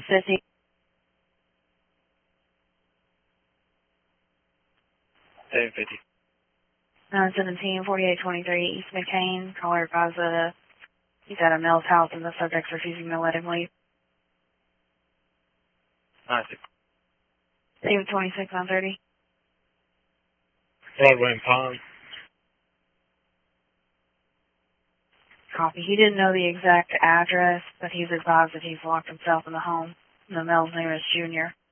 50. 1050. 917, 4823 East McCain. Caller advised that he's at a male's house and the subject's refusing to let him leave. 96. David 26, 930. Broadway and Pond. Copy. He didn't know the exact address, but he's advised that he's locked himself in the home. The male's name is Junior.